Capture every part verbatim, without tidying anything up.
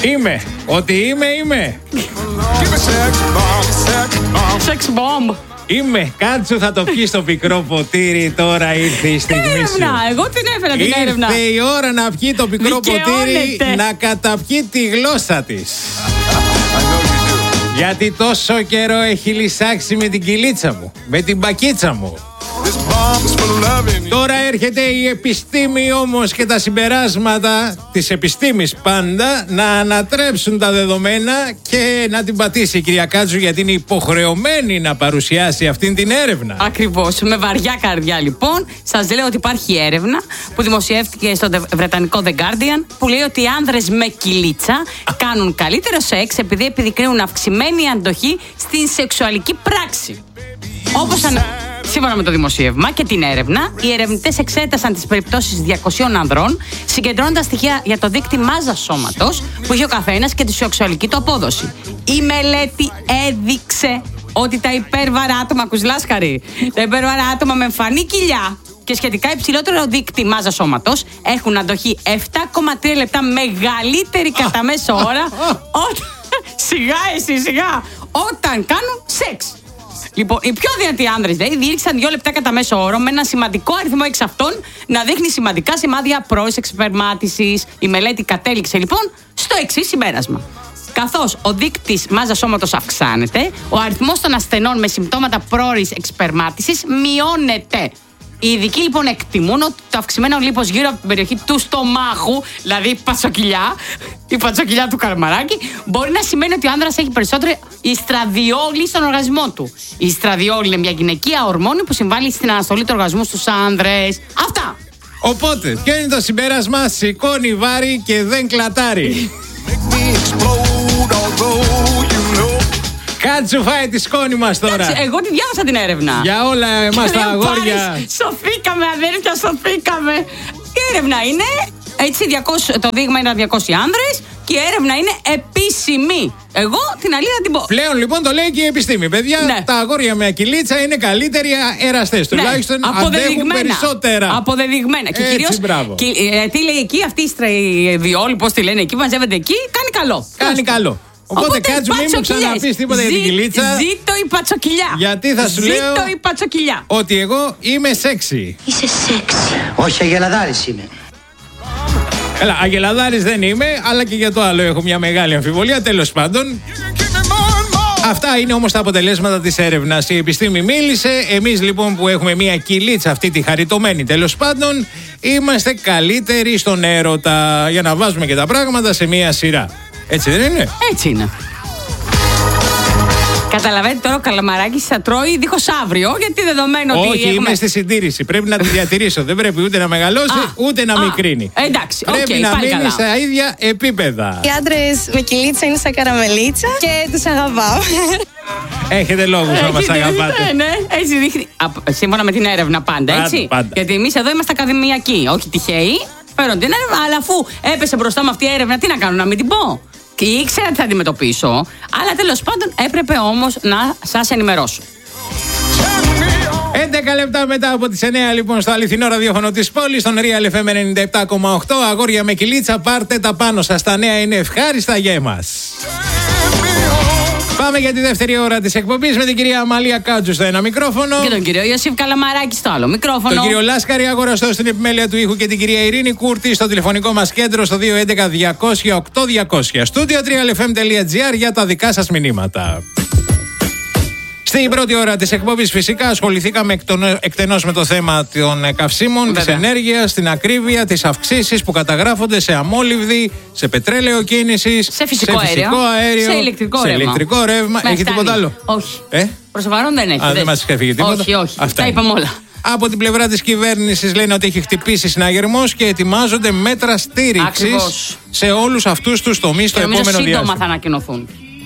Είμαι. Ότι είμαι, είμαι. Sex bomb. Είμαι. Κάτσου, θα το πιει στο πικρό ποτήρι. Τώρα ήρθε η στιγμή σου. Έρευνα. Εγώ την έφερα την ήρθε έρευνα. Ήρθε η ώρα να πιει το πικρό ποτήρι, να καταπιεί τη γλώσσα της. Γιατί τόσο καιρό έχει λυσάξει με την κυλίτσα μου, με την μπακίτσα μου. Τώρα έρχεται η επιστήμη όμως και τα συμπεράσματα της επιστήμης πάντα να ανατρέψουν τα δεδομένα και να την πατήσει η κυρία Κάτσου, γιατί είναι υποχρεωμένη να παρουσιάσει αυτήν την έρευνα. Ακριβώς, με βαριά καρδιά λοιπόν σας λέω ότι υπάρχει έρευνα που δημοσιεύτηκε στο βρετανικό The Guardian που λέει ότι οι άνδρες με κυλίτσα κάνουν καλύτερο σεξ επειδή επιδεικνύουν αυξημένη αντοχή στην σεξουαλική πράξη. Όπως ανα... Σύμφωνα με το δημοσίευμα και την έρευνα, οι ερευνητές εξέτασαν τις περιπτώσεις διακοσίων ανδρών, συγκεντρώνοντας στοιχεία για το δείκτη μάζας σώματος που είχε ο καθένας και τη σεξουαλική του απόδοση. Η μελέτη έδειξε ότι τα υπέρβαρα άτομα, ακούς Λάσκαρη, τα υπέρβαρα άτομα με εμφανή κοιλιά και σχετικά υψηλότερο δείκτη μάζας σώματος έχουν αντοχή επτά κόμμα τρία λεπτά μεγαλύτερη κατά μέσο ώρα όταν... Σιγά εσύ, σιγά! Όταν κάνουν σεξ. Λοιπόν, οι πιο δυνατοί άνδρες δηλαδή διήρξαν δύο λεπτά κατά μέσο όρο με ένα σημαντικό αριθμό εξ αυτών να δείχνει σημαντικά σημάδια πρώης εξπερμάτισης. Η μελέτη κατέληξε λοιπόν στο εξής συμπέρασμα. Καθώς ο δείκτης μάζας σώματος αυξάνεται, ο αριθμός των ασθενών με συμπτώματα πρόωρης εξπερμάτισης μειώνεται. Οι ειδικοί λοιπόν εκτιμούν ότι το αυξημένο λίπος γύρω από την περιοχή του στομάχου, δηλαδή η πατσοκυλιά, η πατσοκυλιά του καλαμαράκι, μπορεί να σημαίνει ότι ο άνδρας έχει περισσότερο ιστραδιόλη στον οργασμό του. Η ιστραδιόλη είναι μια γυναικεία ορμόνη που συμβάλλει στην αναστολή του οργασμού στους άνδρες. Αυτά! Οπότε, ποιο είναι το συμπέρασμα? Σηκώνει βάρη και δεν κλατάρει. Κάτσου, φάει τη σκόνη μας τώρα. Εντάξει, εγώ τη διάβασα την έρευνα. Για όλα εμάς τα αγόρια. Σωθήκαμε, αδέρφια, σωθήκαμε. Η έρευνα είναι, έτσι, διακόσια, το δείγμα είναι διακόσιοι άνδρες και η έρευνα είναι επίσημη. Εγώ την αλήθεια την πω. Πλέον λοιπόν το λέει και η επιστήμη. Παιδιά, ναι. Τα αγόρια με ακυλίτσα είναι καλύτεροι εραστές. Ναι. Τουλάχιστον αντέχουν περισσότερα. Αποδεδειγμένα. Και έτσι, κυρίως, μπράβο. Και, ε, τι λέει εκεί, αυτή η στραδιόλη, πώς τη λένε εκεί, μαζεύεται εκεί, κάνει καλό. Κάνει καλό. Οπότε, Οπότε Κάτσου, μην μου ξαναπείς τίποτα Ζή, για την κυλίτσα. Ζήτω η πατσοκυλιά. Γιατί θα σου Ζήτω λέω η πατσοκυλιά. ότι εγώ είμαι σεξι. Είσαι σεξι. Όχι, αγελαδάρης είμαι. Έλα, αγελαδάρης δεν είμαι, αλλά και για το άλλο έχω μια μεγάλη αμφιβολία. Τέλος πάντων, αυτά είναι όμως τα αποτελέσματα της έρευνας. Η επιστήμη μίλησε. Εμείς λοιπόν που έχουμε μια κυλίτσα αυτή τη χαριτωμένη, τέλος πάντων, είμαστε καλύτεροι στον έρωτα. Για να βάζουμε και τα πράγματα σε μια σειρά. Έτσι δεν είναι? Έτσι είναι. Καταλαβαίνετε τώρα ο Καλαμαράκης θα τρώει δίχως αύριο, γιατί δεδομένου ότι. Όχι, έχουμε... είμαι στη συντήρηση. Πρέπει να τη διατηρήσω. Δεν πρέπει ούτε να μεγαλώσει α, ούτε να α, μικρύνει. Εντάξει, πρέπει okay, να μείνει καλά. στα ίδια επίπεδα. Οι άντρες με κυλίτσα είναι σαν καραμελίτσα και τους αγαπάω. Έχετε λόγους να μας αγαπάτε. Ναι, ναι, έτσι δείχνει. Σύμφωνα με την έρευνα πάντα, έτσι. Πάντα, πάντα. Γιατί εμείς εδώ είμαστε ακαδημιακοί, όχι τυχαίοι. Φέρω την έρευνα, αλλά αφού έπεσε μπροστά μου αυτή η έρευνα, τι να κάνω, να μην την πω. Και ήξερα τι θα αντιμετωπίσω, αλλά τέλος πάντων έπρεπε όμως να σας ενημερώσω. έντεκα λεπτά μετά από τις εννιά λοιπόν στο αληθινό ραδιόφωνο της πόλης, στον Real εφ εμ ενενήντα επτά κόμμα οκτώ. Αγόρια με κυλίτσα, πάρτε τα πάνω σας. Τα νέα είναι ευχάριστα για εμάς. Πάμε για τη δεύτερη ώρα της εκπομπής με την κυρία Αμαλία Κάτσου στο ένα μικρόφωνο. Και τον κύριο Ιωσήφ Καλαμαράκη στο άλλο μικρόφωνο. Τον κύριο Λάσκαρη αγοραστό στην επιμέλεια του ήχου και την κυρία Ειρήνη Κούρτη στο τηλεφωνικό μας κέντρο στο δύο έντεκα διακόσια οκτώ διακόσια. Studio τρία ελ εφ εμ τελεία τζι άρ για τα δικά σας μηνύματα. Στην πρώτη ώρα της εκπομπής φυσικά ασχοληθήκαμε εκτενώς με το θέμα των καυσίμων, της ενέργειας, την ακρίβεια, τις αυξήσεις που καταγράφονται σε αμόλυβδη, σε πετρέλαιο κίνησης, σε φυσικό, σε φυσικό αέριο, αέριο, σε ηλεκτρικό σε ρεύμα. Ηλεκτρικό ρεύμα. Έχει τίποτα άλλο? Όχι. Ε? Προς το παρόν δεν έχει. Α, δεν μας ξέφυγε τίποτα. Όχι, όχι. Αυτά τα είπαμε όλα. Από την πλευρά της κυβέρνησης λένε ότι έχει χτυπήσει συναγερμός και ετοιμάζονται μέτρα στήριξης σε όλους αυτούς τους τομείς το επόμενο διάστημα. Σύντομα θα ανακοινωθούν.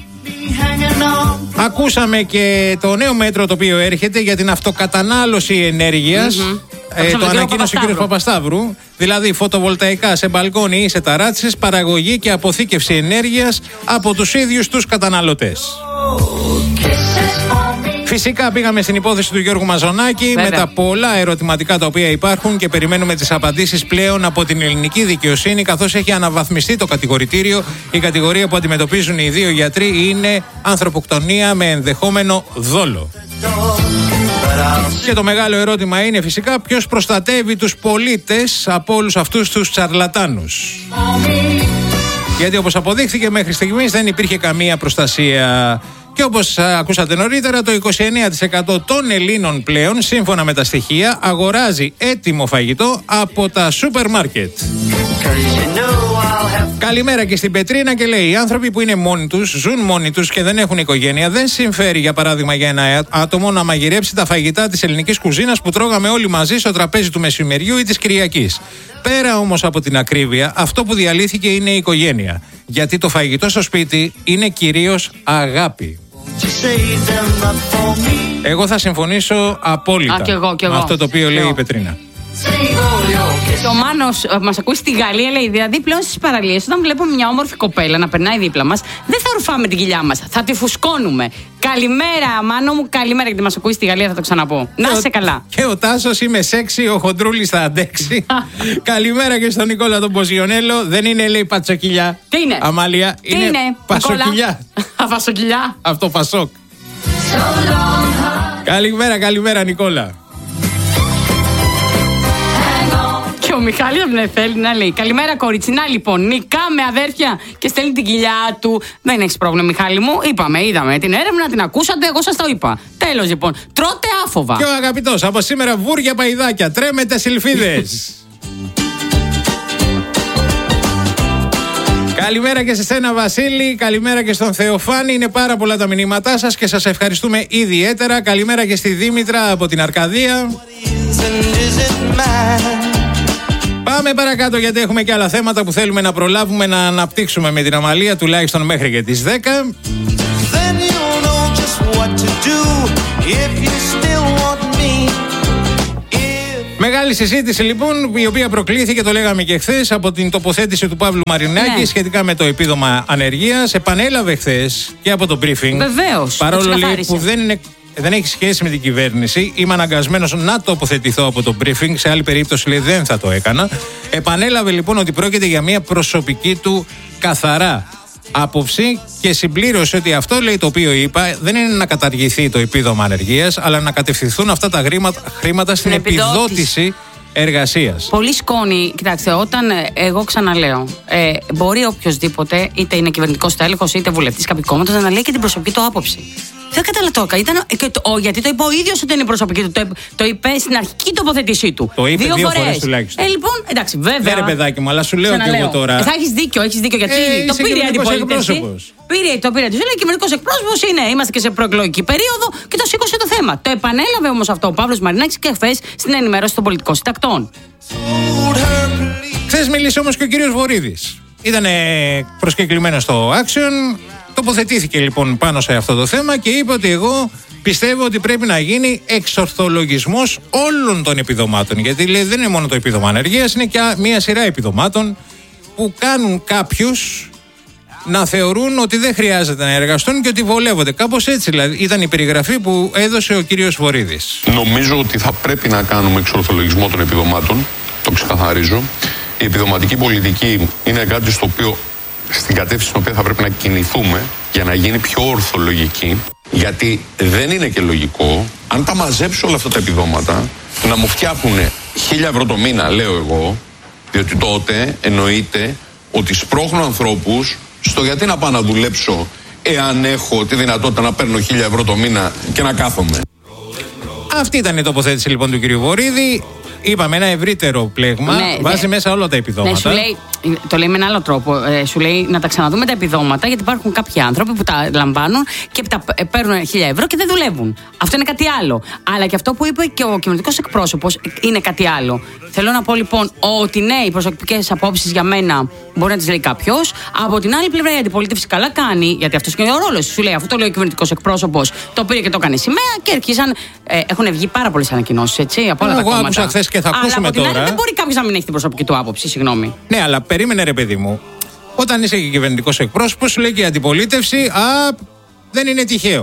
Ακούσαμε και το νέο μέτρο το οποίο έρχεται για την αυτοκατανάλωση ενέργειας. Mm-hmm. Ε, το ανακοίνωσε ο κ. Παπασταύρου. Δηλαδή φωτοβολταϊκά σε μπαλκόνι ή σε ταράτσες, παραγωγή και αποθήκευση ενέργειας από τους ίδιους τους καταναλωτές. Φυσικά πήγαμε στην υπόθεση του Γιώργου Μαζονάκη. Βέβαια. Με τα πολλά ερωτηματικά τα οποία υπάρχουν και περιμένουμε τις απαντήσεις πλέον από την ελληνική δικαιοσύνη, καθώς έχει αναβαθμιστεί το κατηγορητήριο. Η κατηγορία που αντιμετωπίζουν οι δύο γιατροί είναι ανθρωποκτονία με ενδεχόμενο δόλο. Και το μεγάλο ερώτημα είναι φυσικά ποιος προστατεύει τους πολίτες από όλους αυτούς τους τσαρλατάνους. Γιατί όπως αποδείχθηκε μέχρι στιγμής δεν υπήρχε καμία προστασία. Και όπως ακούσατε νωρίτερα, το είκοσι εννέα τοις εκατό των Ελλήνων πλέον, σύμφωνα με τα στοιχεία, αγοράζει έτοιμο φαγητό από τα σούπερ μάρκετ. Καλημέρα και στην Πετρίνα και λέει: οι άνθρωποι που είναι μόνοι τους, ζουν μόνοι τους και δεν έχουν οικογένεια, δεν συμφέρει για παράδειγμα για ένα άτομο να μαγειρέψει τα φαγητά της ελληνικής κουζίνας που τρώγαμε όλοι μαζί στο τραπέζι του μεσημεριού ή της Κυριακής. Πέρα όμως από την ακρίβεια, αυτό που διαλύθηκε είναι η οικογένεια. Γιατί το φαγητό στο σπίτι είναι κυρίως αγάπη. Εγώ θα συμφωνήσω απόλυτα Α, κι εγώ, κι εγώ. με αυτό το οποίο Κι λέει εγώ. η Πετρίνα. Και ο Μάνος ε, μας ακούει στη Γαλλία, λέει: δηλαδή πλέον στις παραλίες, όταν βλέπουμε μια όμορφη κοπέλα να περνάει δίπλα μας, δεν θα ρουφάμε την κοιλιά μας, θα τη φουσκώνουμε. Καλημέρα, Μάνο μου, καλημέρα, γιατί μας ακούει στη Γαλλία, θα το ξαναπώ. Να είσαι καλά. Και ο Τάσος, είμαι σεξι, ο Χοντρούλης θα αντέξει. Καλημέρα και στον Νικόλα τον Ποζιονέλο. Δεν είναι, λέει, πατσοκυλιά. Τι είναι? Αμάλια, Τι είναι, πασοκυλιά. Φασοκυλιά. Αυτό φασόκ. Καλημέρα, καλημέρα, Νικόλα. Και ο Μιχάλης δεν θέλει να λέει: καλημέρα, κοριτσινά, λοιπόν. Νικάμε, αδέρφια, και στέλνει την κοιλιά του. Δεν έχει πρόβλημα, Μιχάλη μου. Είπαμε, είδαμε την έρευνα, την ακούσατε, εγώ σας το είπα. Τέλος, λοιπόν. Τρώτε άφοβα. Και ο αγαπητός, από σήμερα βούρια παϊδάκια. Τρέμετε σιλφίδες. Καλημέρα και σε σένα, Βασίλη. Καλημέρα και στον Θεοφάνη. Είναι πάρα πολλά τα μηνύματά σας και σας ευχαριστούμε ιδιαίτερα. Καλημέρα και στη Δήμητρα από την Αρκαδία. Πάμε παρακάτω, γιατί έχουμε και άλλα θέματα που θέλουμε να προλάβουμε να αναπτύξουμε με την Αμαλία, τουλάχιστον μέχρι και τις δέκα. Μεγάλη συζήτηση λοιπόν, η οποία προκλήθηκε, το λέγαμε και χθες, από την τοποθέτηση του Παύλου Μαρινάκη, ναι, σχετικά με το επίδομα ανεργίας. Επανέλαβε χθες και από το briefing. Βεβαίως. Παρόλο λέει, που δεν είναι δεν έχει σχέση με την κυβέρνηση, είμαι αναγκασμένος να τοποθετηθώ από το briefing. Σε άλλη περίπτωση, λέει, δεν θα το έκανα. Επανέλαβε λοιπόν ότι πρόκειται για μια προσωπική του καθαρά άποψη και συμπλήρωσε ότι αυτό, λέει, το οποίο είπα, δεν είναι να καταργηθεί το επίδομα ανεργίας, αλλά να κατευθυνθούν αυτά τα χρήματα, χρήματα στην επιδότηση, επιδότηση εργασίας. Πολύ σκόνη. Κοιτάξτε, όταν ε, εγώ ξαναλέω, ε, μπορεί οποιοδήποτε, είτε είναι κυβερνητικός τέλεχος είτε βουλευτής κάποιου κόμματος, να λέει και την προσωπική του άποψη. Δεν καταλαβαίνω. Ήταν, και το, ο, γιατί το είπε ο ίδιος ότι είναι προσωπική του. Το, το είπε στην αρχική τοποθέτησή του. Το είπε δύο, δύο φορές. φορές τουλάχιστον. Ε, λοιπόν, εντάξει, βέβαια. Δεν, ρε παιδάκι μου, αλλά σου λέω και εγώ τώρα. Ε, θα έχεις δίκιο, έχεις δίκιο. Γιατί ε, το πήρε η αντιπολίτευση. Πήρε, το πήρε. Του λέει κυβερνητικός εκπρόσωπος είναι. Είμαστε και σε προεκλογική περίοδο και το σήκωσε το θέμα. Το επανέλαβε όμως αυτό ο Παύλος Μαρινάκης και χθες στην ενημέρωση των πολιτικών συντακτών. Χθες μίλησε όμως και ο κύριος Βορίδης. Ήταν προσκεκλημένος στο Action. Τοποθετήθηκε λοιπόν πάνω σε αυτό το θέμα και είπε ότι εγώ πιστεύω ότι πρέπει να γίνει εξορθολογισμός όλων των επιδομάτων. Γιατί, λέει, δεν είναι μόνο το επίδομα ανεργίας, είναι και μια σειρά επιδομάτων που κάνουν κάποιους να θεωρούν ότι δεν χρειάζεται να εργαστούν και ότι βολεύονται. Κάπως έτσι δηλαδή ήταν η περιγραφή που έδωσε ο κύριος Βορίδης. Νομίζω ότι θα πρέπει να κάνουμε εξορθολογισμό των επιδομάτων. Το ξεκαθαρίζω. Η επιδοματική πολιτική είναι κάτι στο οποίο, στην κατεύθυνση στην οποία θα πρέπει να κινηθούμε για να γίνει πιο ορθολογική. Γιατί δεν είναι και λογικό, αν τα μαζέψω όλα αυτά τα επιδόματα, να μου φτιάχνουν χίλια ευρώ το μήνα, λέω εγώ, διότι τότε εννοείται ότι σπρώχνω ανθρώπους στο γιατί να πάω να δουλέψω εάν έχω τη δυνατότητα να παίρνω χίλια ευρώ το μήνα και να κάθομαι. Αυτή ήταν η τοποθέτηση λοιπόν του κ. Βορίδη. Είπαμε ένα ευρύτερο πλέγμα, ναι, βάζει ναι. μέσα όλα τα επιδόματα. Ναι, σου λέει, το λέει με έναν άλλο τρόπο. Ε, σου λέει να τα ξαναδούμε τα επιδόματα, γιατί υπάρχουν κάποιοι άνθρωποι που τα λαμβάνουν και τα παίρνουν χίλια ευρώ και δεν δουλεύουν. Αυτό είναι κάτι άλλο. Αλλά και αυτό που είπε και ο κυβερνητικός εκπρόσωπος είναι κάτι άλλο. Θέλω να πω λοιπόν ότι ναι, οι προσωπικές απόψεις για μένα μπορεί να τις λέει κάποιος. Από την άλλη πλευρά η αντιπολίτευση καλά κάνει, γιατί αυτός είναι ο ρόλος. Σου λέει, αυτό το λέει ο κυβερνητικός εκπρόσωπος, το πήρε και το έκανε σημαία και αρχίσαν. Ε, έχουν βγει πάρα πολλές ανακοινώσεις, έτσι, από όλα Εγώ τα κόμματα. Άκουσα χθες και θα αλλά ακούσουμε από την τώρα. Άλλη, δεν μπορεί κάποιος να μην έχει την προσωπική του άποψη, συγγνώμη. Ναι, αλλά περίμενε, ρε παιδί μου. Όταν είσαι και κυβερνητικός εκπρόσωπος, σου λέει και η αντιπολίτευση, α, δεν είναι τυχαίο. Και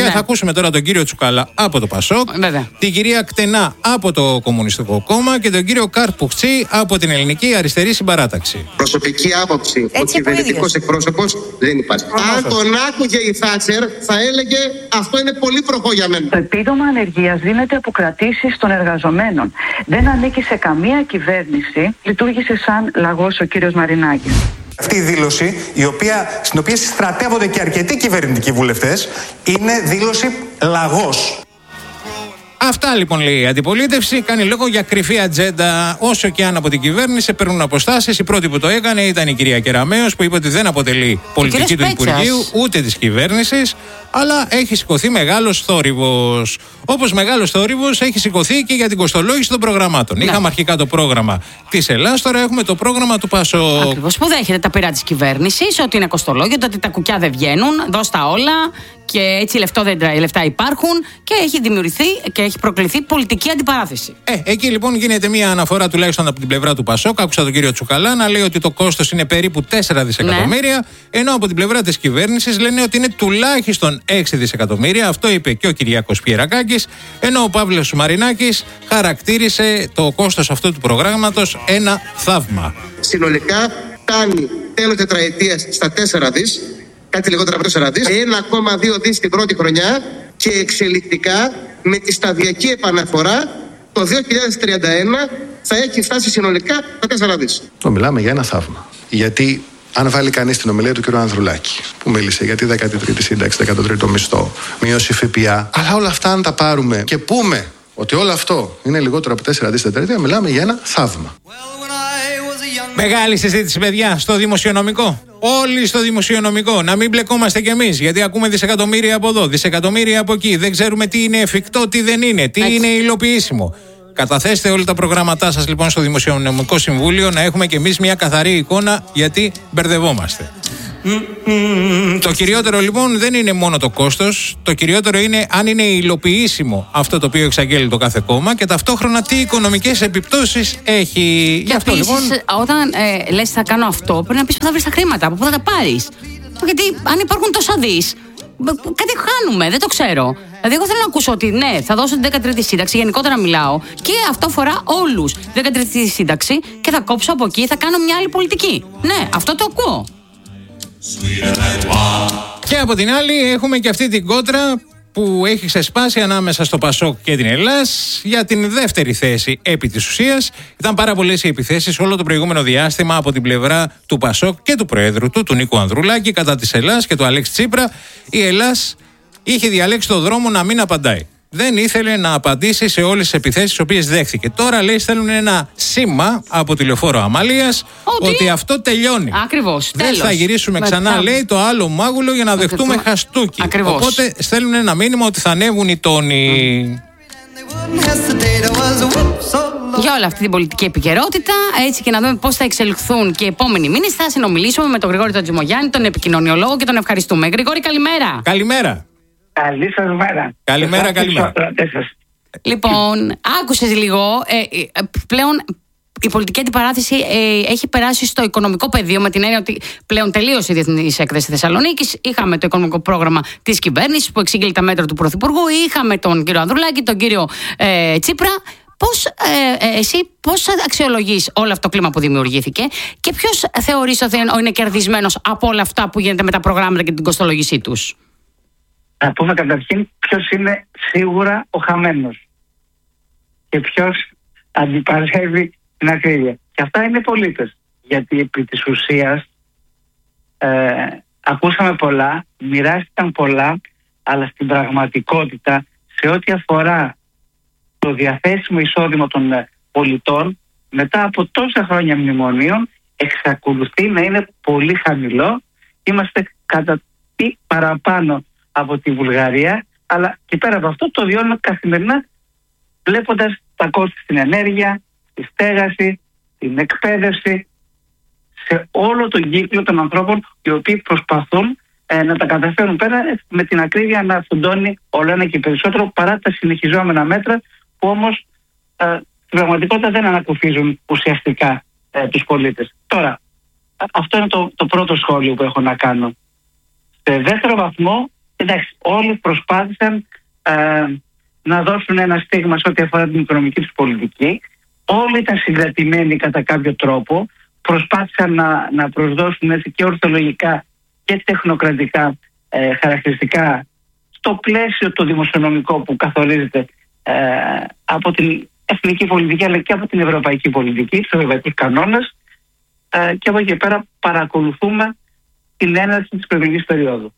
Και ναι. θα ακούσουμε τώρα τον κύριο Τσουκαλά από το Πασόκ, Βέβαια. την κυρία Κτενά από το Κομμουνιστικό Κόμμα και τον κύριο Καρπουχτσί από την Ελληνική Αριστερή Συμπαράταξη. Προσωπική άποψη. Ο κυβερνητικός εκπρόσωπος δεν υπάρχει. Αν τον άκουγε η Θάτσερ, θα έλεγε αυτό είναι πολύ προχώ για μένα. Το επίδομα ανεργίας δίνεται από κρατήσεις των εργαζομένων. Δεν ανήκει σε καμία κυβέρνηση. Λειτουργήσε σαν λαγός ο κύριος Μαρινάκης. Αυτή η δήλωση, η οποία, στην οποία στρατεύονται και αρκετοί κυβερνητικοί βουλευτές, είναι δήλωση λαγός. Αυτά λοιπόν λέει η αντιπολίτευση. Κάνει λόγο για κρυφή ατζέντα. Όσο και αν από την κυβέρνηση παίρνουν αποστάσεις. Η πρώτη που το έκανε ήταν η κυρία Κεραμέως, που είπε ότι δεν αποτελεί πολιτική του Υπουργείου ούτε της κυβέρνησης, αλλά έχει σηκωθεί μεγάλος θόρυβος. Όπως μεγάλος θόρυβος έχει σηκωθεί και για την κοστολόγηση των προγραμμάτων. Ναι. Είχαμε αρχικά το πρόγραμμα της Ελλάδας, τώρα έχουμε το πρόγραμμα του Πασόκ. Ακριβώς, που δέχεται τα πειρά της κυβέρνησης, ότι είναι κοστολόγητο, ότι τα κουκιά δεν βγαίνουν, δώσ' τα όλα και έτσι οι λεφτά υπάρχουν και έχει δημιουργηθεί και έχει προκληθεί πολιτική αντιπαράθεση. Ε, εκεί λοιπόν γίνεται μια αναφορά τουλάχιστον από την πλευρά του Πασόκ. Άκουσα τον κύριο Τσουκαλά να λέει ότι το κόστος είναι περίπου τέσσερα δισεκατομμύρια, ναι. Ενώ από την πλευρά της κυβέρνησης λένε ότι είναι τουλάχιστον έξι δισεκατομμύρια. Αυτό είπε και ο Κυριάκος Πιερακάκης, ενώ ο Παύλος Μαρινάκης χαρακτήρισε το κόστος αυτού του προγράμματος ένα θαύμα. Συνολικά φτάνει τέλος τετραετίας στα τέσσερα δις, κάτι λιγότερο από τέσσερα δις, ένα κόμμα δύο δις την πρώτη χρονιά και εξελικτικά με τη σταδιακή επαναφορά το δύο χιλιάδες τριάντα ένα θα έχει φτάσει συνολικά τα τέσσερα δις. Το μιλάμε για ένα θαύμα. Γιατί αν βάλει κανείς την ομιλία του κ. Ανδρουλάκη, που μίλησε για τη δέκατη τρίτη σύνταξη, δέκατο τρίτο μισθό, μείωση ΦΠΑ, αλλά όλα αυτά αν τα πάρουμε και πούμε ότι όλο αυτό είναι λιγότερο από τέσσερα δις τετραετία, μιλάμε για ένα θαύμα. Μεγάλη συζήτηση, παιδιά, στο δημοσιονομικό. Όλοι στο δημοσιονομικό. Να μην μπλεκόμαστε κι εμείς, γιατί ακούμε δισεκατομμύρια από εδώ, δισεκατομμύρια από εκεί. Δεν ξέρουμε τι είναι εφικτό, τι δεν είναι, τι Έτσι. είναι υλοποιήσιμο. Καταθέστε όλα τα προγράμματά σας λοιπόν στο Δημοσιονομικό Συμβούλιο, να έχουμε κι εμείς μια καθαρή εικόνα, γιατί μπερδευόμαστε. Mm-hmm. Το κυριότερο λοιπόν δεν είναι μόνο το κόστος. Το κυριότερο είναι αν είναι υλοποιήσιμο αυτό το οποίο εξαγγέλει το κάθε κόμμα και ταυτόχρονα τι οικονομικές επιπτώσεις έχει. Και αυτό, επίσης, λοιπόν... όταν ε, λες θα κάνω αυτό, πρέπει να πεις που θα βρεις τα χρήματα, από πού θα τα πάρεις. Γιατί αν υπάρχουν τόσα δις, κάτι χάνουμε, δεν το ξέρω. Δηλαδή, εγώ θέλω να ακούσω ότι ναι, θα δώσω την δέκατη τρίτη σύνταξη, γενικότερα μιλάω, και αυτό αφορά όλους. δέκατη τρίτη σύνταξη και θα κόψω από εκεί, θα κάνω μια άλλη πολιτική. Ναι, αυτό το ακούω. Και από την άλλη έχουμε και αυτή την κόντρα που έχει ξεσπάσει ανάμεσα στο Πασόκ και την Ελλάς για την δεύτερη θέση επί της ουσίας. Ήταν πάρα πολλές οι επιθέσεις όλο το προηγούμενο διάστημα από την πλευρά του Πασόκ και του Προέδρου του, του Νίκου Ανδρουλάκη, κατά της Ελλάς και του Αλέξη Τσίπρα. Η Ελλάς είχε διαλέξει το δρόμο να μην απαντάει. Δεν ήθελε να απαντήσει σε όλες τις επιθέσεις τις οποίες δέχθηκε. Τώρα λέει στέλνουν ένα σήμα από τη Λεωφόρο Αμαλίας ότι, ότι αυτό τελειώνει. Ακριβώς. Δεν τέλος. θα γυρίσουμε Με ξανά, θα... λέει, το άλλο μάγουλο για να δεχτούμε το... χαστούκι. Ακριβώς. Οπότε στέλνουν ένα μήνυμα ότι θα ανέβουν οι τόνοι. Για όλη αυτή την πολιτική επικαιρότητα, έτσι και να δούμε πώς θα εξελιχθούν και οι επόμενοι μήνες, θα συνομιλήσουμε με τον Γρηγόρη τον Τζιμογιάννη, τον επικοινωνιολόγο, και τον ευχαριστούμε. Γρηγόρη, καλημέρα. Καλημέρα. Καλή σας μέρα. Καλημέρα, καλημέρα. Λοιπόν, άκουσες λίγο, ε, ε, πλέον η πολιτική αντιπαράθεση ε, έχει περάσει στο οικονομικό πεδίο, με την έννοια ότι πλέον τελείωσε η Διεθνής Έκθεση Θεσσαλονίκης. Είχαμε το οικονομικό πρόγραμμα της κυβέρνησης που εξήγηλε τα μέτρα του Πρωθυπουργού. Είχαμε τον κύριο Ανδρουλάκη, τον κύριο ε, Τσίπρα. Πώς, ε, ε, εσύ πώς αξιολογείς όλο αυτό το κλίμα που δημιουργήθηκε και ποιος θεωρείς ότι είναι κερδισμένος από όλα αυτά που γίνεται με τα προγράμματα και την κοστολόγησή τους? Να πούμε καταρχήν ποιος είναι σίγουρα ο χαμένος και ποιος αντιπαρεύει την ακρίβεια. Και αυτά είναι πολίτες. Γιατί επί της ουσίας ε, ακούσαμε πολλά, μοιράστηκαν πολλά, αλλά στην πραγματικότητα σε ό,τι αφορά το διαθέσιμο εισόδημα των πολιτών, μετά από τόσα χρόνια μνημονίων, εξακολουθεί να είναι πολύ χαμηλό. Είμαστε κατά τι παραπάνω από τη Βουλγαρία, αλλά και πέρα από αυτό το βιώνουμε καθημερινά, βλέποντας τα κόστη στην ενέργεια, στη στέγαση, την εκπαίδευση, σε όλο τον κύκλο των ανθρώπων οι οποίοι προσπαθούν ε, να τα καταφέρουν πέρα, με την ακρίβεια να φουντώνει όλο ένα και περισσότερο, παρά τα συνεχιζόμενα μέτρα που όμως ε, στην πραγματικότητα δεν ανακουφίζουν ουσιαστικά ε, τους πολίτες. Τώρα, αυτό είναι το, το πρώτο σχόλιο που έχω να κάνω. Σε δεύτερο βαθμό, εντάξει, όλοι προσπάθησαν ε, να δώσουν ένα στίγμα σε ό,τι αφορά την οικονομική τους πολιτική. Όλοι ήταν συγκρατημένοι κατά κάποιο τρόπο, προσπάθησαν να, να προσδώσουν έτσι και ορθολογικά και τεχνοκρατικά ε, χαρακτηριστικά στο πλαίσιο το δημοσιονομικό που καθορίζεται ε, από την εθνική πολιτική αλλά και από την ευρωπαϊκή πολιτική, τους ευρωπαϊκούς κανόνες, ε, και από εκεί πέρα παρακολουθούμε την έναρξη της προεκλογικής περίοδου.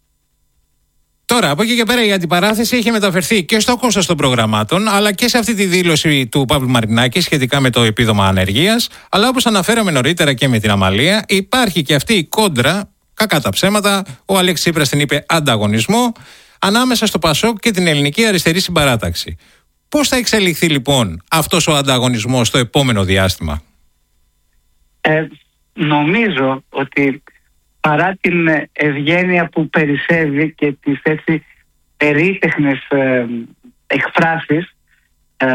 Τώρα, από εκεί και πέρα η αντιπαράθεση έχει μεταφερθεί και στο κόστος των προγραμμάτων, αλλά και σε αυτή τη δήλωση του Παύλου Μαρινάκη σχετικά με το επίδομα ανεργίας. Αλλά όπως αναφέραμε νωρίτερα και με την Αμαλία, υπάρχει και αυτή η κόντρα, κακά τα ψέματα, ο Αλέξης Τσίπρας την είπε ανταγωνισμό, ανάμεσα στο ΠΑΣΟΚ και την ελληνική αριστερή συμπαράταξη. Πώς θα εξελιχθεί λοιπόν αυτός ο ανταγωνισμός στο επόμενο διάστημα? Ε, νομίζω ότι παρά την ευγένεια που περισσεύει και τις έτσι περίτεχνες ε, εκφράσεις ε,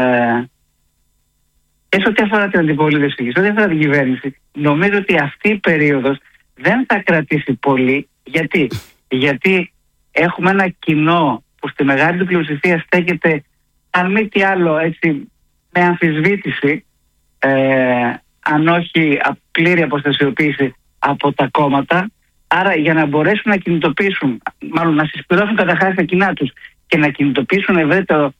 και σε ό,τι αφορά την αντιπολίτευση και σε ό,τι αφορά την κυβέρνηση, νομίζω ότι αυτή η περίοδος δεν θα κρατήσει πολύ. Γιατί, Γιατί έχουμε ένα κοινό που στη μεγάλη του πλειοψηφία στέκεται, αν μη τι άλλο, έτσι, με αμφισβήτηση, ε, αν όχι πλήρη αποστασιοποίηση από τα κόμματα. Άρα για να μπορέσουν να κινητοποιήσουν, μάλλον να συσπηρώσουν καταρχάς τα κοινά τους και να κινητοποιήσουν ευρύτερο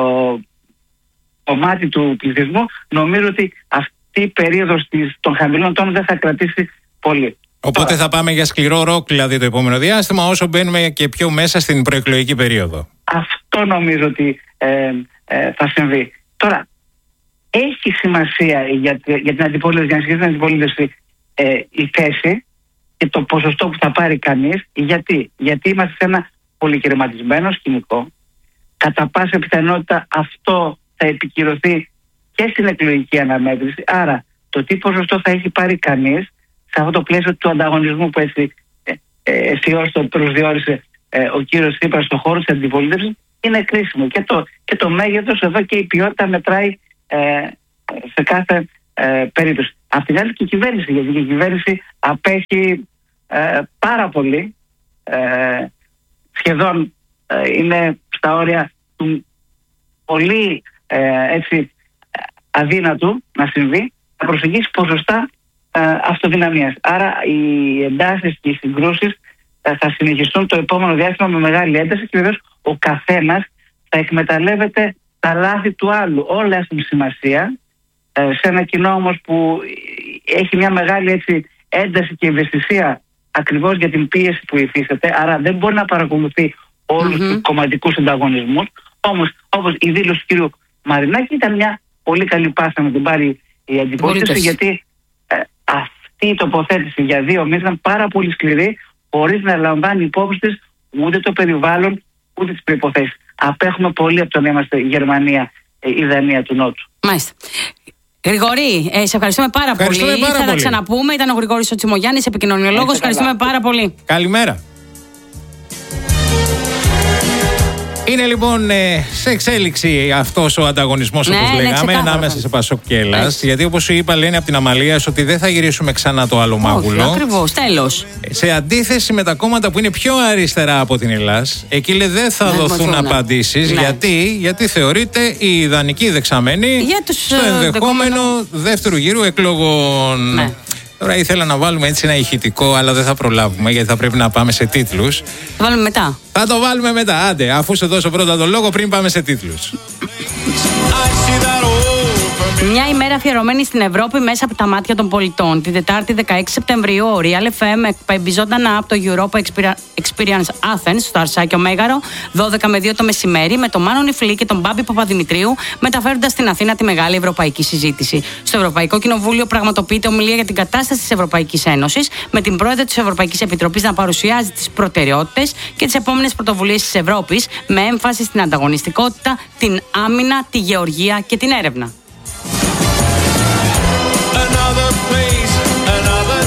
κομμάτι του πληθυσμού, νομίζω ότι αυτή η περίοδος της, των χαμηλών τόνων δεν θα κρατήσει πολύ. Οπότε Τώρα, θα πάμε για σκληρό ροκ δηλαδή το επόμενο διάστημα, όσο μπαίνουμε και πιο μέσα στην προεκλογική περίοδο. Αυτό νομίζω ότι ε, ε, θα συμβεί. Τώρα, έχει σημασία για, για την αντιπολίτευση, για να συγκεκριμένη αντιπολίτευση ε, η θέση και το ποσοστό που θα πάρει κανείς. Γιατί, Γιατί είμαστε σε ένα πολυκερματισμένο σκηνικό. Κατά πάσα πιθανότητα αυτό θα επικυρωθεί και στην εκλογική αναμέτρηση. Άρα το τι ποσοστό θα έχει πάρει κανείς σε αυτό το πλαίσιο του ανταγωνισμού που έτσι ε, ε, αισιώς το προσδιορίσε ε, ο κύριος Τσίπρας στον χώρο της αντιπολίτευσης είναι κρίσιμο. Και το, και το μέγεθος εδώ και η ποιότητα μετράει ε, σε κάθε ε, περίπτωση. Απ' την άλλη και η κυβέρνηση, γιατί η κυβέρνηση απέχει ε, πάρα πολύ, ε, σχεδόν ε, είναι στα όρια του πολύ ε, έτσι, αδύνατου να συμβεί, να προσεγγίσει ποσοστά ε, αυτοδυναμίας. Άρα οι εντάσεις και οι συγκρούσεις ε, θα συνεχιστούν το επόμενο διάστημα με μεγάλη ένταση και βεβαίως ο καθένας θα εκμεταλλεύεται τα λάθη του άλλου. Όλα έχουν σημασία ε, σε ένα κοινό όμως που έχει μια μεγάλη έτσι, ένταση και ευαισθησία ακριβώς για την πίεση που υφίσταται, άρα δεν μπορεί να παρακολουθεί όλους mm-hmm. τους κομματικούς ανταγωνισμούς. Όμως, όπως η δήλωση του κ. Μαρινάκη ήταν μια πολύ καλή πάσα να την πάρει η αντιπολίτευση, γιατί ε, αυτή η τοποθέτηση για δύο μήνες ήταν πάρα πολύ σκληρή, χωρίς να λαμβάνει υπόψη της ούτε το περιβάλλον ούτε τις προϋποθέσεις. Απέχουμε πολύ από το να είμαστε η Γερμανία, η Δανία του Νότου. Μάλιστα. Γρηγορή, ε, σε ευχαριστούμε πάρα ευχαριστούμε πολύ. Πάρα Θα πολύ. τα ξαναπούμε. Ήταν ο Γρηγόρης ο Τσιμογιάννης, επικοινωνιολόγος. Ευχαριστούμε καλά. πάρα πολύ. Καλημέρα. Είναι λοιπόν ε, σε εξέλιξη αυτός ο ανταγωνισμός, ναι, όπως ναι, λέγαμε, ναι, ανάμεσα σε Πασόκ και Ελλάς. Γιατί όπως σου είπα, λένε από την Αμαλία ότι δεν θα γυρίσουμε ξανά το άλλο μάγουλο. Ακριβώς, τέλος. Σε αντίθεση με τα κόμματα που είναι πιο αριστερά από την Ελλάς, εκεί λέει δεν θα ναι, δοθούν ναι. απαντήσεις. Ναι. Γιατί, γιατί θεωρείται η ιδανική δεξαμένη για τους, στο ενδεχόμενο δεκόμενο... δεύτερου γύρου εκλογών. Ναι. Τώρα ήθελα να βάλουμε έτσι ένα ηχητικό, αλλά δεν θα προλάβουμε γιατί θα πρέπει να πάμε σε τίτλους. Θα βάλουμε μετά. Θα το βάλουμε μετά, άντε, αφού σε δώσω πρώτα τον λόγο πριν πάμε σε τίτλους. Μια ημέρα αφιερωμένη στην Ευρώπη μέσα από τα μάτια των πολιτών. Την Τετάρτη δεκαέξι Σεπτεμβρίου, ο Real εφ εμ εκπέμπει ζωντανά από το Europa Experience Athens στο Αρσάκιο Μέγαρο, δώδεκα με δύο το μεσημέρι, με τον Μάνο Νιφλή και τον Μπάμπη Παπαδημητρίου, μεταφέροντας στην Αθήνα τη μεγάλη ευρωπαϊκή συζήτηση. Στο Ευρωπαϊκό Κοινοβούλιο πραγματοποιείται ομιλία για την κατάσταση της Ευρωπαϊκής Ένωσης, με την πρόεδρο της Ευρωπαϊκής Επιτροπής να παρουσιάζει τις προτεραιότητες και τις επόμενες πρωτοβουλίες της Ευρώπης, με έμφαση στην ανταγωνιστικότητα, την άμυνα, τη γεωργία και την έρευνα.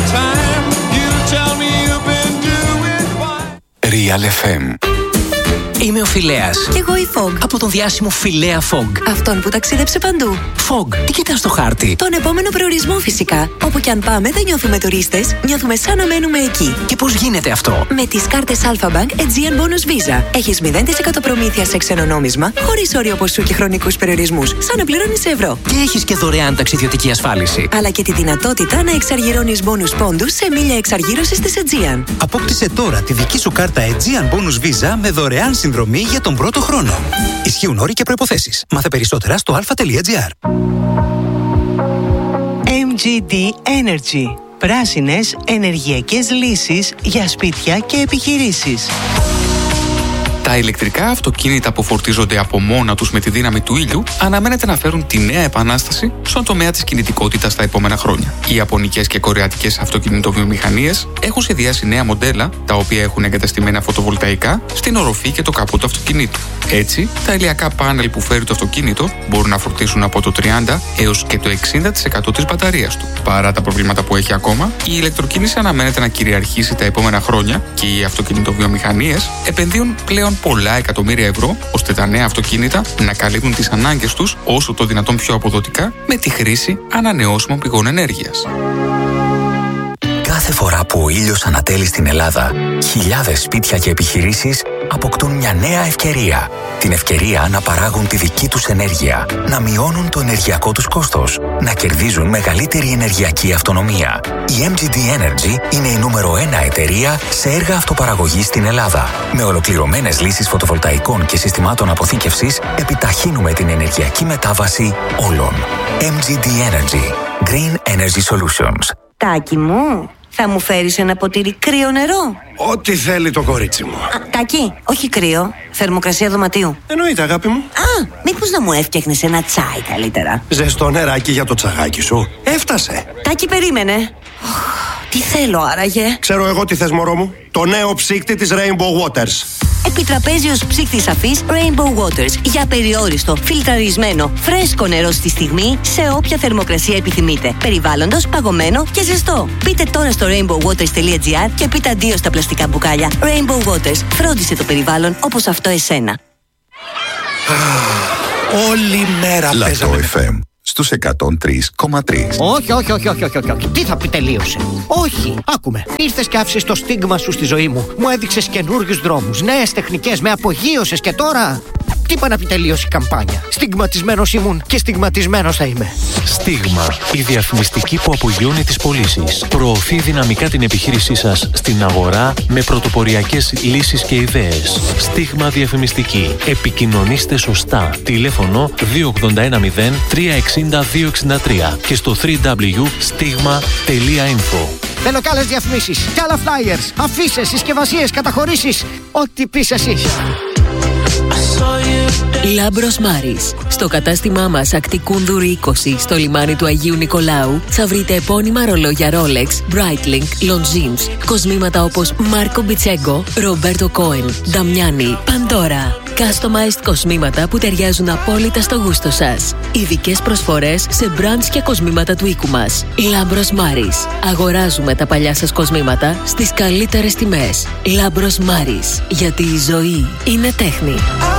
Real εφ εμ. Είμαι ο Φιλέας. Κι εγώ η Fog. Από τον διάσημο Φιλέα Fog. Αυτόν που ταξίδεψε παντού. Fog, τι κοιτάς στο χάρτη? Τον επόμενο προορισμό φυσικά. Όπου κι αν πάμε δεν νιώθουμε τουρίστες, νιώθουμε σαν να μένουμε εκεί. Και πώς γίνεται αυτό? Με τις κάρτες Alpha Bank Aegean Bonus Visa. Έχεις μηδέν τοις εκατό προμήθεια σε ξένο νόμισμα, χωρίς όριο ποσού και χρονικούς περιορισμούς, σαν να πληρώνεις ευρώ. Και έχεις και δωρεάν ταξιδιωτική ασφάλιση. Αλλά και τη δυνατότητα να εξαργυρώνεις bonus πόντους σε μίλια εξαργύρωσης της Aegean. Απόκτησε τώρα τη δική σου κάρτα Aegean Bonus Visa με δωρεάν συνδρομή για τον πρώτο χρόνο. Ισχύουν όροι και προϋποθέσεις. Μάθε περισσότερα στο αλφα τελεία τζι άρ. εμ τζι ντι Energy. Πράσινες ενεργειακές λύσεις για σπίτια και επιχειρήσεις. Τα ηλεκτρικά αυτοκίνητα που φορτίζονται από μόνα τους με τη δύναμη του ήλιου αναμένεται να φέρουν τη νέα επανάσταση στον τομέα της κινητικότητας τα επόμενα χρόνια. Οι ιαπωνικές και κορεατικές αυτοκινητοβιομηχανίες έχουν σχεδιάσει νέα μοντέλα τα οποία έχουν εγκαταστημένα φωτοβολταϊκά στην οροφή και το καπό του αυτοκινήτου. Έτσι, τα ηλιακά πάνελ που φέρει το αυτοκίνητο μπορούν να φορτίσουν από το τριάντα έως και το εξήντα τοις εκατό της μπαταρίας του. Παρά τα προβλήματα που έχει ακόμα, η ηλεκτροκίνηση αναμένεται να κυριαρχήσει τα επόμενα χρόνια και οι αυτοκινητοβιομηχανίες επενδύουν πλέον πολλά εκατομμύρια ευρώ ώστε τα νέα αυτοκίνητα να καλύπτουν τις ανάγκες τους όσο το δυνατόν πιο αποδοτικά με τη χρήση ανανεώσιμων πηγών ενέργειας. Κάθε φορά που ο ήλιος ανατέλει στην Ελλάδα, χιλιάδες σπίτια και επιχειρήσεις αποκτούν μια νέα ευκαιρία. Την ευκαιρία να παράγουν τη δική τους ενέργεια, να μειώνουν το ενεργειακό τους κόστος, να κερδίζουν μεγαλύτερη ενεργειακή αυτονομία. Η εμ τζι ντι Energy είναι η νούμερο ένα εταιρεία σε έργα αυτοπαραγωγής στην Ελλάδα. Με ολοκληρωμένες λύσεις φωτοβολταϊκών και συστημάτων αποθήκευσης, επιταχύνουμε την ενεργειακή μετάβαση όλων. εμ τζι ντι Energy. Green Energy Solutions. Τάκη μου, θα μου φέρεις ένα ποτήρι κρύο νερό? Ό,τι θέλει το κορίτσι μου. Α, Τάκη, όχι κρύο, θερμοκρασία δωματίου. Εννοείται, αγάπη μου. Α, μήπως να μου έφτιαχνες ένα τσάι καλύτερα? Ζεστό νεράκι για το τσαγάκι σου. Έφτασε. Τάκη, περίμενε. Τι θέλω άραγε? Ξέρω εγώ τι θες, μωρό μου. Το νέο ψύκτη της Rainbow Waters. Επιτραπέζιος ψύκτης αφής Rainbow Waters. Για περιόριστο, φιλτραρισμένο, φρέσκο νερό στη στιγμή, σε όποια θερμοκρασία επιθυμείτε. Περιβάλλοντος, παγωμένο και ζεστό. Μπείτε τώρα στο rainbow waters τελεία τζι άρ και πείτε αντίο στα πλαστικά μπουκάλια. Rainbow Waters. Φρόντισε το περιβάλλον όπως αυτό εσένα. Όλη μέρα Λατό εφ εμ στους εκατόν τρία κόμμα τρία. Όχι, όχι, όχι, όχι, όχι, όχι, όχι. Τι θα πει τελείωσε? Όχι, άκουμε. Ήρθες και άφησες το στίγμα σου στη ζωή μου. Μου έδειξες καινούριους δρόμους, νέες τεχνικές, με απογείωσες και τώρα. Τι είπα να πει τελείωσε η καμπάνια? Στιγματισμένος ήμουν και στιγματισμένος θα είμαι. Στίγμα, η διαφημιστική που απογειώνει τις πωλήσεις. Προωθεί δυναμικά την επιχείρησή σας στην αγορά με πρωτοποριακές λύσεις και ιδέες. Στίγμα διαφημιστική. Επικοινωνήστε σωστά. Τηλέφωνο δύο ογδόντα ένα μηδέν τρία εξήντα δύο εξήντα τρία και στο double-u double-u double-u τελεία stigma τελεία info. Θέλω κι άλλες διαφημίσεις, κι άλλα flyers, αφήσεις, συσκευασίες, καταχωρήσεις. Ό,τι πεις εσύ. Λάμπρος Μάρης. Στο κατάστημά μας Ακτικούνδουρη είκοσι στο λιμάνι του Αγίου Νικολάου θα βρείτε επώνυμα ρολόγια Rolex, Breitling, Longines, κοσμήματα όπως Μάρκο Μπιτσέγκο, Ρομπέρτο Κόεν, Νταμιάνι, Παντόρα. Customized κοσμήματα που ταιριάζουν απόλυτα στο γούστο σας. Ειδικές προσφορές σε brands και κοσμήματα του οίκου μας. Λάμπρος Μάρης. Αγοράζουμε τα παλιά σας κοσμήματα στις καλύτερες τιμές. Λάμπρος Μάρης. Γιατί η ζωή είναι τέχνη.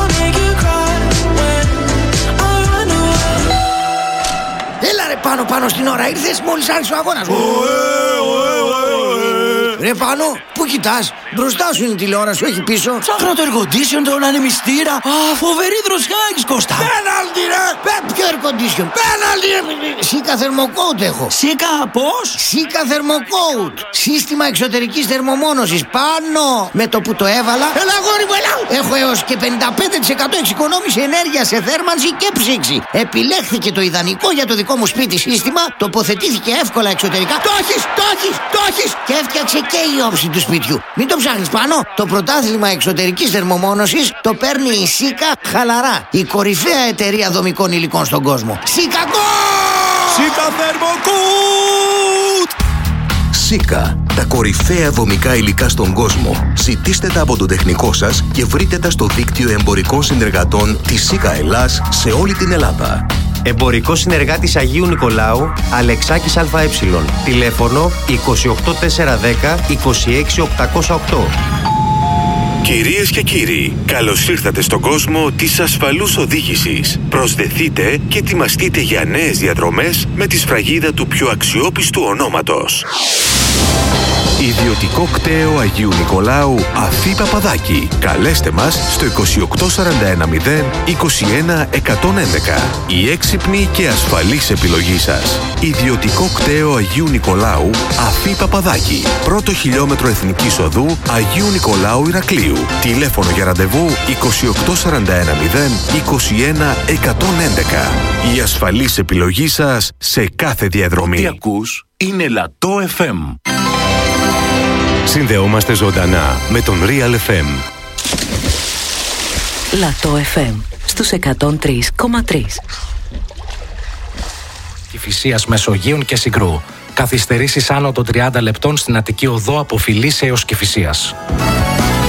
Έλα ρε πάνω πάνω στην ώρα, ήρθες μόλις άρχισε ο αγώνας μου. Ρε πάνω, πού κοιτάς? Μπροστά σου είναι η τηλεόραση, όχι πίσω. Ψάχνω το air condition, τον ανεμιστήρα. Α, φοβερή δροσιά έχεις, Κώστα. Πέναλτι ρε! Ποιο air condition? Πέναλτι ρε! Σίκα θερμοκόουτ έχω. Σίκα πώς? Σίκα θερμοκόουτ. Σύστημα εξωτερικής θερμομόνωσης. Πάνω! Με το που το έβαλα. Έλα γόρι μου, έλα! Έχω έως και πενήντα πέντε τοις εκατό εξοικονόμηση ενέργεια σε θέρμανση και ψήξη. Επιλέχθηκε το ιδανικό για το δικό μου σπίτι σύστημα. Τοποθετήθηκε εύκολα εξωτερικά. Το έχεις, το έχεις, το έχεις! Και έφτιαξε και η όψη του σπιτιού. Μην το ψάχνεις πάνω. Το πρωτάθλημα εξωτερικής θερμομόνωσης το παίρνει η Σίκα χαλαρά. Η κορυφαία εταιρεία δομικών υλικών στον κόσμο. Σίκα Γκο! Σίκα Θερμοκούτ! Σίκα, τα κορυφαία δομικά υλικά στον κόσμο. Ζητήστε τα από τον τεχνικό σας και βρείτε τα στο δίκτυο εμπορικών συνεργατών της Σίκα Ελλάς σε όλη την Ελλάδα. Εμπορικό συνεργάτης Αγίου Νικολάου, Αλεξάκης ΑΕ. Τηλέφωνο είκοσι οκτώ τετρακόσια δέκα είκοσι έξι οκτακόσια οκτώ. Κυρίες και κύριοι, καλώς ήρθατε στον κόσμο της ασφαλούς οδήγησης. Προσδεθείτε και ετοιμαστείτε για νέες διαδρομές με τη σφραγίδα του πιο αξιόπιστου ονόματος. Ιδιωτικό κτέο Αγίου Νικολάου Αφή Παπαδάκη. Καλέστε μας στο είκοσι οκτώ σαράντα ένα μηδέν είκοσι ένα εκατόν έντεκα. Η έξυπνη και ασφαλής επιλογή σας. Ιδιωτικό κτέο Αγίου Νικολάου Αφή Παπαδάκη. Πρώτο χιλιόμετρο Εθνικής Οδού Αγίου Νικολάου Ηρακλείου. Τηλέφωνο για ραντεβού είκοσι οκτώ σαράντα ένα μηδέν είκοσι ένα εκατόν έντεκα. Η ασφαλής επιλογή σας σε κάθε διαδρομή. Τι ακούς είναι Λατό εφ εμ. Συνδεόμαστε ζωντανά με τον Real εφ εμ. Λατό εφ εμ στους εκατόν τρία κόμμα τρία. Κηφισίας, Μεσογείων και Συγκρού. Καθυστερήσεις άνω των τριάντα λεπτών στην Αττική Οδό από Φιλής έως Κηφισίας.